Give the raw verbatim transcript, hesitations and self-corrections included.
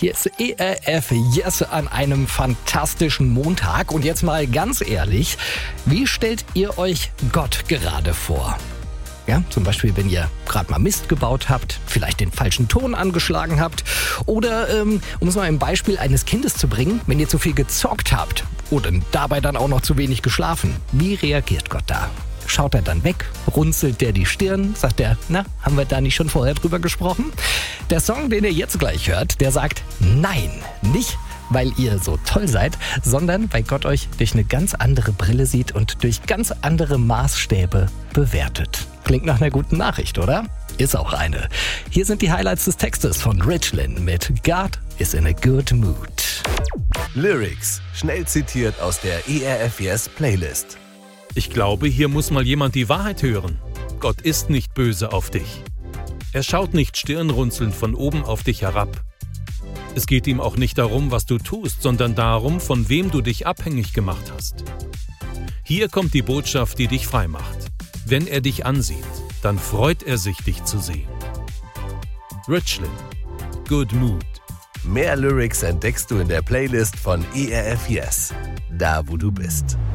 Hier ist E R F Yes an einem fantastischen Montag. Und jetzt mal ganz ehrlich, wie stellt ihr euch Gott gerade vor? Ja, zum Beispiel, wenn ihr gerade mal Mist gebaut habt, vielleicht den falschen Ton angeschlagen habt oder, ähm, um es mal im Beispiel eines Kindes zu bringen, wenn ihr zu viel gezockt habt oder dabei dann auch noch zu wenig geschlafen. Wie reagiert Gott da? Schaut er dann weg? Runzelt der die Stirn? Sagt er, na, haben wir da nicht schon vorher drüber gesprochen? Der Song, den ihr jetzt gleich hört, der sagt nein, nicht weil ihr so toll seid, sondern weil Gott euch durch eine ganz andere Brille sieht und durch ganz andere Maßstäbe bewertet. Klingt nach einer guten Nachricht, oder? Ist auch eine. Hier sind die Highlights des Textes von Richlin mit God is in a good mood. Lyrics, schnell zitiert aus der E R F Yes Playlist. Ich glaube, hier muss mal jemand die Wahrheit hören. Gott ist nicht böse auf dich. Er schaut nicht stirnrunzelnd von oben auf dich herab. Es geht ihm auch nicht darum, was du tust, sondern darum, von wem du dich abhängig gemacht hast. Hier kommt die Botschaft, die dich frei macht. Wenn er dich ansieht, dann freut er sich, dich zu sehen. Richlin, Good Mood. Mehr Lyrics entdeckst du in der Playlist von E R F Yes, da wo du bist.